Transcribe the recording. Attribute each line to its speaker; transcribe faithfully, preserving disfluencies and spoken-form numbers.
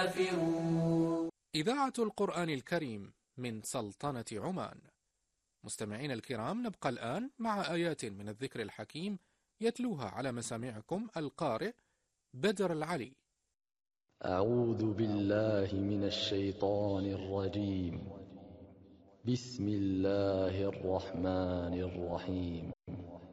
Speaker 1: كافرون.
Speaker 2: إذاعة القرآن الكريم من سلطنة عمان. مستمعين الكرام، نبقى الآن مع آيات من الذكر الحكيم يتلوها على مسامعكم القارئ بدر العلي.
Speaker 3: أعوذ بالله من الشيطان الرجيم. بسم الله الرحمن الرحيم.